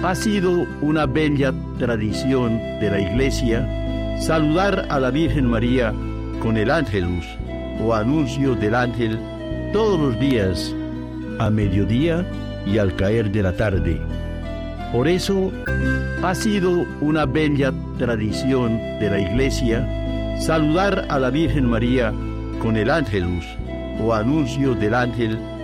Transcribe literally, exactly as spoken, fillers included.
Ha sido una bella tradición de la Iglesia saludar a la Virgen María con el Ángelus o anuncio del ángel todos los días, a mediodía y al caer de la tarde. Por eso ha sido una bella tradición de la Iglesia saludar a la Virgen María con el Ángelus o anuncio del ángel